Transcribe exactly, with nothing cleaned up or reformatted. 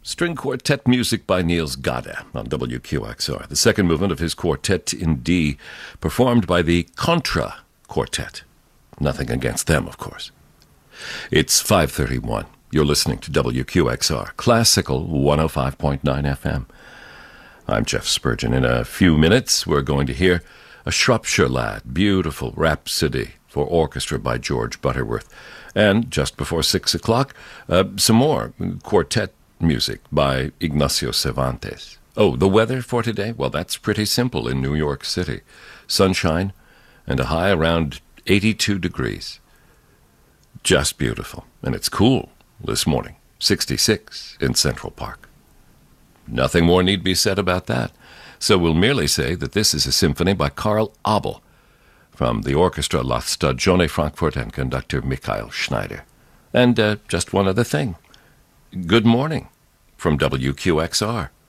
String quartet music by Niels Gade on W Q X R. The second movement of his quartet in D, performed by the Contra Quartet. Nothing against them, of course. It's five thirty-one. You're listening to W Q X R, Classical one oh five point nine F M. I'm Jeff Spurgeon. In a few minutes, we're going to hear A Shropshire Lad, beautiful Rhapsody for orchestra by George Butterworth. And just before six o'clock, uh, some more quartet music by Ignacio Cervantes. Oh, the weather for today? Well, that's pretty simple in New York City. Sunshine and a high around eighty-two degrees. Just beautiful. And it's cool this morning, sixty-six in Central Park. Nothing more need be said about that. So we'll merely say that this is a symphony by Karl Abel from the orchestra La Stagione Frankfurt and conductor Michael Schneider. And uh, just one other thing. Good morning from W Q X R.